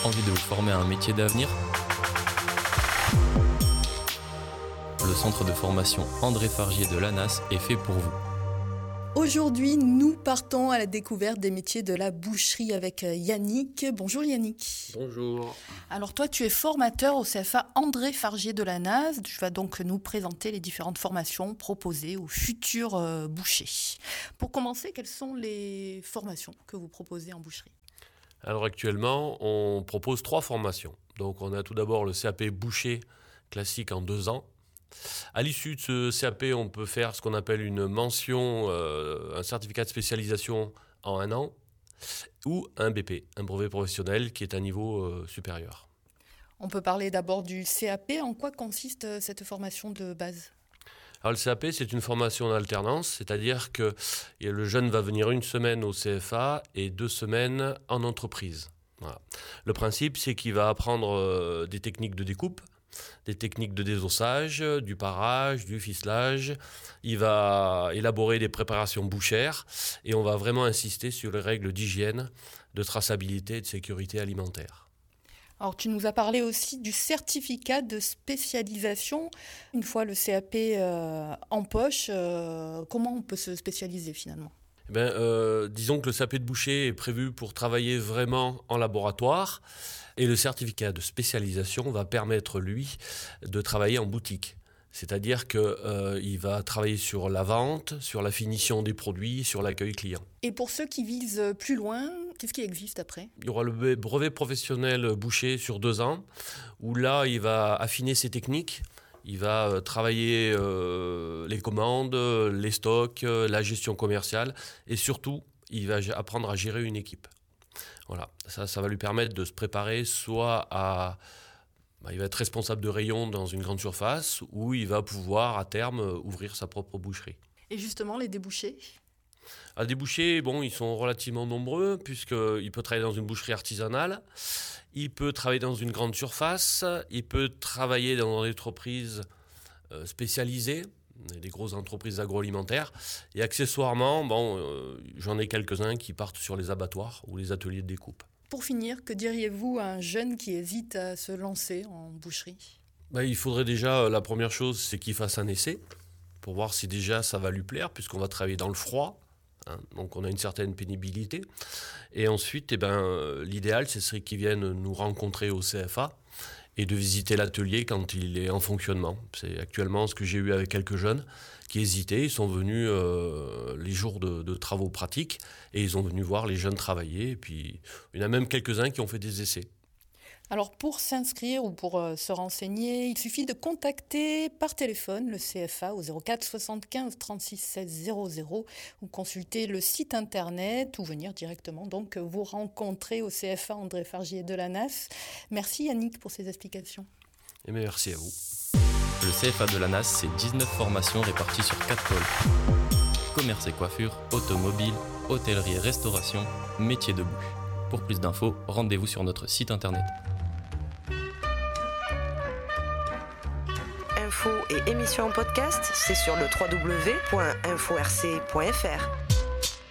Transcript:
Envie de vous former à un métier d'avenir ? Le centre de formation André Fargier de l'ANAS est fait pour vous. Aujourd'hui, nous partons à la découverte des métiers de la boucherie avec Yannick. Bonjour Yannick. Bonjour. Alors toi, tu es formateur au CFA André Fargier de l'ANAS. Tu vas donc nous présenter les différentes formations proposées aux futurs bouchers. Pour commencer, quelles sont les formations que vous proposez en boucherie ? Alors actuellement, on propose 3 formations. Donc on a tout d'abord le CAP boucher classique en 2 ans. À l'issue de ce CAP, on peut faire ce qu'on appelle une mention, un certificat de spécialisation en 1 an, ou un BP, un brevet professionnel qui est un niveau supérieur. On peut parler d'abord du CAP. En quoi consiste cette formation de base ? Alors le CAP, c'est une formation en alternance, c'est-à-dire que le jeune va venir 1 semaine au CFA et 2 semaines en entreprise. Voilà. Le principe, c'est qu'il va apprendre des techniques de découpe, des techniques de désossage, du parage, du ficelage. Il va élaborer des préparations bouchères et on va vraiment insister sur les règles d'hygiène, de traçabilité et de sécurité alimentaire. Alors, tu nous as parlé aussi du certificat de spécialisation. Une fois le CAP en poche, comment on peut se spécialiser finalement ? Disons que le CAP de boucher est prévu pour travailler vraiment en laboratoire et le certificat de spécialisation va permettre, lui, de travailler en boutique. C'est-à-dire qu'il va travailler sur la vente, sur la finition des produits, sur l'accueil client. Et pour ceux qui visent plus loin, qu'est-ce qui existe après ? Il y aura le brevet professionnel boucher sur 2 ans, où là, il va affiner ses techniques. Il va travailler les commandes, les stocks, la gestion commerciale et surtout, il va apprendre à gérer une équipe. Voilà, ça va lui permettre de se préparer soit à... il va être responsable de rayon dans une grande surface ou il va pouvoir à terme ouvrir sa propre boucherie. Et justement, les débouchés ? Les débouchés, ils sont relativement nombreux puisqu'il peut travailler dans une boucherie artisanale, il peut travailler dans une grande surface, il peut travailler dans des entreprises spécialisées, des grosses entreprises agroalimentaires, et accessoirement, j'en ai quelques-uns qui partent sur les abattoirs ou les ateliers de découpe. Pour finir, que diriez-vous à un jeune qui hésite à se lancer en boucherie ? Il faudrait déjà, la première chose, c'est qu'il fasse un essai, pour voir si déjà ça va lui plaire, puisqu'on va travailler dans le froid. Donc on a une certaine pénibilité. Et ensuite, l'idéal, ce serait qu'ils viennent nous rencontrer au CFA et de visiter l'atelier quand il est en fonctionnement. C'est actuellement ce que j'ai eu avec quelques jeunes qui hésitaient. Ils sont venus les jours de travaux pratiques et ils ont venu voir les jeunes travailler. Et puis il y en a même quelques-uns qui ont fait des essais. Alors pour s'inscrire ou pour se renseigner, il suffit de contacter par téléphone le CFA au 04 75 36 16 00 ou consulter le site internet ou venir directement donc vous rencontrer au CFA André Fargier de l'ANAS. Merci Yannick pour ces explications. Et merci à vous. Le CFA de l'ANAS, c'est 19 formations réparties sur 4 pôles. Commerce et coiffure, automobile, hôtellerie et restauration, métier de bouche. Pour plus d'infos, rendez-vous sur notre site internet. Infos et émissions en podcast, c'est sur le www.inforc.fr.